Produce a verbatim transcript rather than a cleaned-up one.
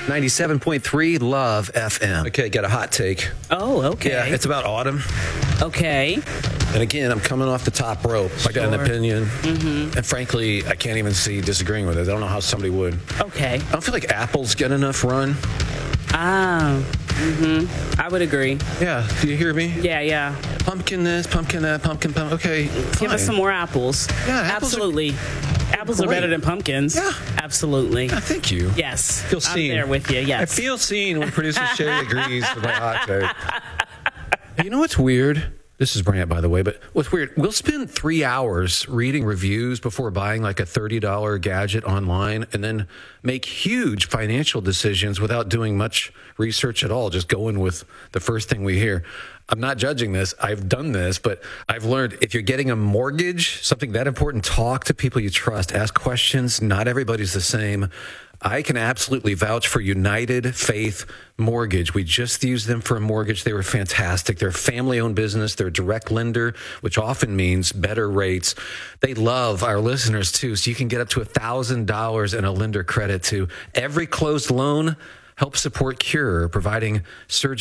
ninety-seven point three Love F M. Okay, got a hot take. Oh, okay. Yeah, it's about autumn. Okay. And again, I'm coming off the top rope. Sure. I got an opinion. Mm-hmm. And frankly, I can't even see disagreeing with it. I don't know how somebody would. Okay. I don't feel like apples get enough run. Ah, mm-hmm. I would agree. Yeah, do you hear me? Yeah, yeah. Pumpkin this, pumpkin that, pumpkin, pumpkin. Okay, fine. Give us some more apples. Yeah, apples absolutely. Are, apples great. Are better than pumpkins. Yeah, absolutely. Yeah, thank you. Yes, feel seen. I'm there with you. Yes, I feel seen when producer Shay agrees with my hot take. You know what's weird? This is Brant, by the way, but what's weird, we'll spend three hours reading reviews before buying like a thirty dollars gadget online and then make huge financial decisions without doing much research at all, just going with the first thing we hear. I'm not judging this. I've done this, but I've learned if you're getting a mortgage, something that important, talk to people you trust, ask questions. Not everybody's the same. I can absolutely vouch for United Faith Mortgage. We just used them for a mortgage. They were fantastic. They're a family-owned business. They're a direct lender, which often means better rates. They love our listeners, too, so you can get up to one thousand dollars in a lender credit, too. Every closed loan helps support Cure, providing surgery.